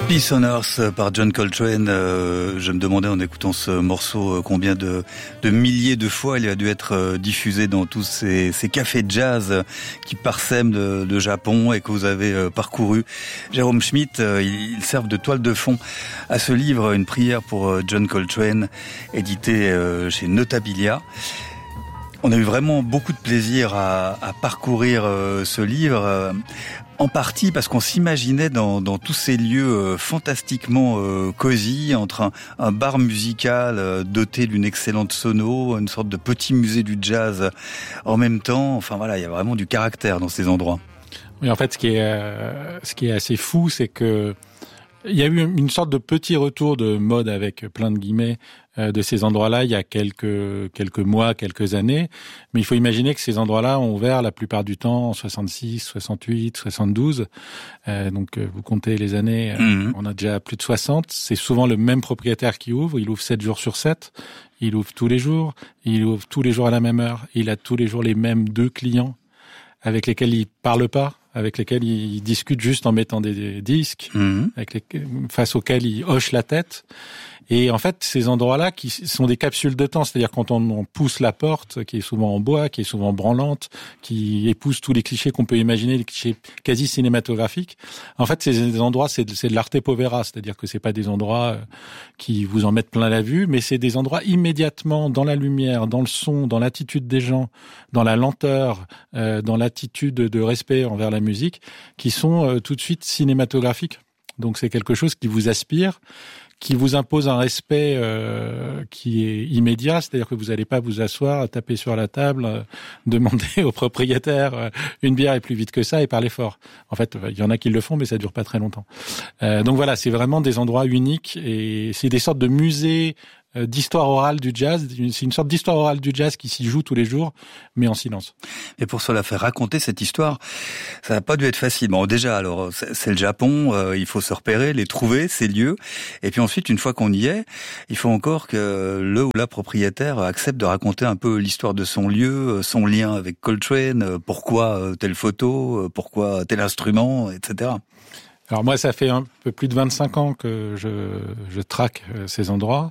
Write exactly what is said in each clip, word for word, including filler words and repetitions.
Peace on Earth par John Coltrane. Euh, je me demandais en écoutant ce morceau euh, combien de, de milliers de fois il a dû être euh, diffusé dans tous ces, ces cafés de jazz euh, qui parsèment de, de Japon et que vous avez euh, parcouru. Jérôme Schmitt, euh, ils, ils servent de toile de fond à ce livre, Une prière pour euh, John Coltrane, édité euh, chez Notabilia. On a eu vraiment beaucoup de plaisir à, à parcourir euh, ce livre. Euh, En partie parce qu'on s'imaginait dans, dans tous ces lieux euh, fantastiquement euh, cosy, entre un, un bar musical euh, doté d'une excellente sono, une sorte de petit musée du jazz en même temps. Enfin voilà, il y a vraiment du caractère dans ces endroits. Oui, en fait, ce qui est, euh, ce qui est assez fou, c'est que il y a eu une sorte de petit retour de mode avec plein de guillemets euh, de ces endroits-là il y a quelques quelques mois, quelques années. Mais il faut imaginer que ces endroits-là ont ouvert la plupart du temps en soixante-six, soixante-huit, soixante-douze. Euh, donc euh, vous comptez les années, euh, mmh. on a déjà plus de soixante. C'est souvent le même propriétaire qui ouvre. Il ouvre sept jours sur sept. Il ouvre tous les jours. Il ouvre tous les jours à la même heure. Il a tous les jours les mêmes deux clients avec lesquels il parle pas, avec lesquels il discute juste en mettant des, des disques, mmh. avec les, face auxquels il hoche la tête. Et en fait, ces endroits-là qui sont des capsules de temps, c'est-à-dire quand on, on pousse la porte, qui est souvent en bois, qui est souvent branlante, qui épouse tous les clichés qu'on peut imaginer, les clichés quasi cinématographiques. En fait, ces endroits, c'est de, c'est de l'arte povera, c'est-à-dire que c'est pas des endroits qui vous en mettent plein la vue, mais c'est des endroits immédiatement dans la lumière, dans le son, dans l'attitude des gens, dans la lenteur, euh, dans l'attitude de respect envers la musique, qui sont euh, tout de suite cinématographiques. Donc c'est quelque chose qui vous aspire, qui vous impose un respect euh, qui est immédiat, c'est-à-dire que vous n'allez pas vous asseoir, taper sur la table, euh, demander au propriétaire euh, une bière et plus vite que ça et parler fort. En fait, il y en a qui le font, mais ça dure pas très longtemps. Euh, donc voilà, c'est vraiment des endroits uniques et c'est des sortes de musées d'histoire orale du jazz. C'est une sorte d'histoire orale du jazz qui s'y joue tous les jours, mais en silence. Et pour cela faire raconter cette histoire, ça n'a pas dû être facile. Bon, déjà, alors, c'est, c'est le Japon, euh, il faut se repérer, les trouver, ces lieux. Et puis ensuite, une fois qu'on y est, il faut encore que le ou la propriétaire accepte de raconter un peu l'histoire de son lieu, son lien avec Coltrane, pourquoi telle photo, pourquoi tel instrument, et cetera. Alors moi, ça fait un peu plus de vingt-cinq ans que je, je traque ces endroits.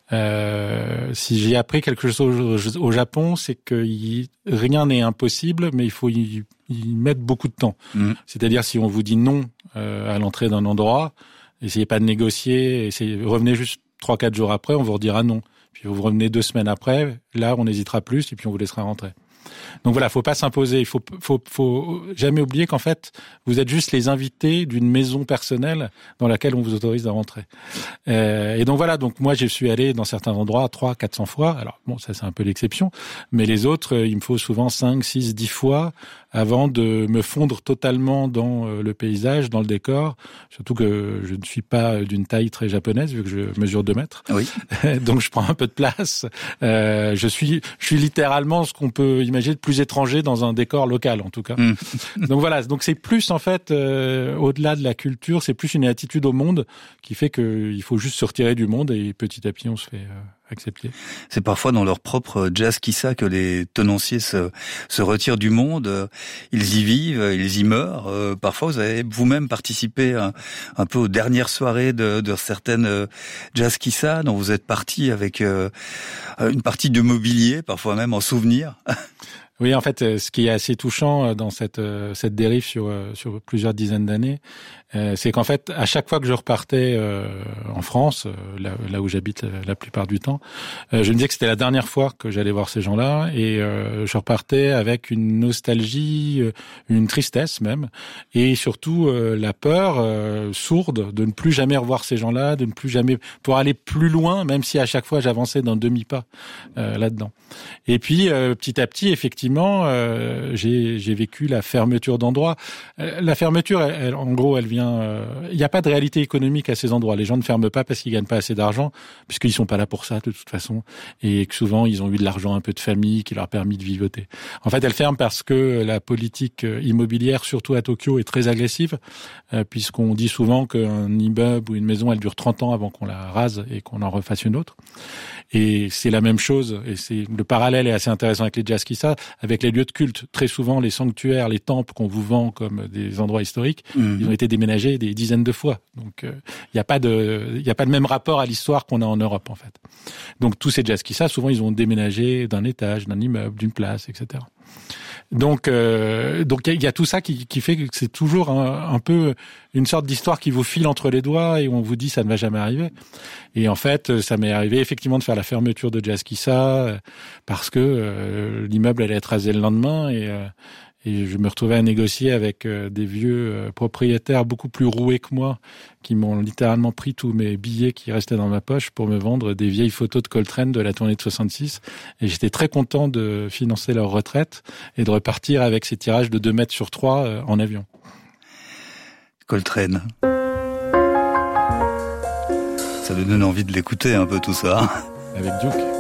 Euh, si j'ai appris quelque chose au, au Japon, c'est que y, rien n'est impossible, mais il faut y, y mettre beaucoup de temps. Mmh. C'est-à-dire, si on vous dit non euh, à l'entrée d'un endroit, essayez pas de négocier, essayez, revenez juste trois, quatre jours après, on vous redira non. Puis vous revenez deux semaines après, là, on n'hésitera plus et puis on vous laissera rentrer. Donc voilà, faut pas s'imposer, il faut, faut, faut jamais oublier qu'en fait, vous êtes juste les invités d'une maison personnelle dans laquelle on vous autorise à rentrer. Euh, et donc voilà, donc moi je suis allé dans certains endroits trois, quatre cents fois. Alors bon, ça c'est un peu l'exception, mais les autres, il me faut souvent cinq, six, dix fois avant de me fondre totalement dans le paysage, dans le décor. Surtout que je ne suis pas d'une taille très japonaise vu que je mesure deux mètres. Oui. Donc je prends un peu de place. Euh, je suis, je suis littéralement ce qu'on peut imaginer de plus étranger dans un décor local en tout cas. Mm. Donc voilà, donc c'est plus en fait euh, au-delà de la culture, c'est plus une attitude au monde qui fait qu'il faut juste se retirer du monde et petit à petit on se fait euh, accepter. C'est parfois dans leur propre jazz kissa que les tenanciers se, se retirent du monde. Ils y vivent, ils y meurent. Euh, parfois, vous avez vous-même participé un, un peu aux dernières soirées de, de certaines jazz kissa dont vous êtes parti avec euh, une partie de mobilier, parfois même en souvenir. Oui, en fait, ce qui est assez touchant dans cette cette dérive sur sur plusieurs dizaines d'années, euh, c'est qu'en fait, à chaque fois que je repartais euh, en France, là, là où j'habite la plupart du temps, euh, je me disais que c'était la dernière fois que j'allais voir ces gens-là, et euh, je repartais avec une nostalgie, une tristesse même, et surtout euh, la peur euh, sourde de ne plus jamais revoir ces gens-là, de ne plus jamais pour aller plus loin, même si à chaque fois j'avançais d'un demi-pas euh, là-dedans. Et puis euh, petit à petit, effectivement. Euh, j'ai, j'ai vécu la fermeture d'endroits. Euh, la fermeture, elle, elle, en gros, elle vient. Il euh, n'y a pas de réalité économique à ces endroits. Les gens ne ferment pas parce qu'ils gagnent pas assez d'argent, puisqu'ils sont pas là pour ça de toute façon, et que souvent ils ont eu de l'argent un peu de famille qui leur a permis de vivoter. En fait, elle ferme parce que la politique immobilière, surtout à Tokyo, est très agressive, euh, puisqu'on dit souvent qu'un immeuble ou une maison, elle dure trente ans avant qu'on la rase et qu'on en refasse une autre. Et c'est la même chose. Et c'est le parallèle est assez intéressant avec les jazz kissa. Avec les lieux de culte, très souvent les sanctuaires, les temples qu'on vous vend comme des endroits historiques, mmh. ils ont été déménagés déménagé des dizaines de fois. Donc, il euh, n'y a pas de, il y a pas le même rapport à l'histoire qu'on a en Europe, en fait. Donc, tous ces jazz qui ça, souvent, ils ont déménagé d'un étage, d'un immeuble, d'une place, et cetera. Donc, euh, donc il y, y a tout ça qui, qui fait que c'est toujours un, un peu une sorte d'histoire qui vous file entre les doigts et où on vous dit ça ne va jamais arriver. Et en fait, ça m'est arrivé effectivement de faire la fermeture de Jazz Kissa parce que euh, l'immeuble allait être rasé le lendemain et euh, Et je me retrouvais à négocier avec euh, des vieux euh, propriétaires beaucoup plus roués que moi, qui m'ont littéralement pris tous mes billets qui restaient dans ma poche pour me vendre des vieilles photos de Coltrane de la tournée de soixante-six. Et j'étais très content de financer leur retraite et de repartir avec ces tirages de deux mètres sur trois euh, en avion. Coltrane. Ça me donne envie de l'écouter un peu tout ça. Avec Duke.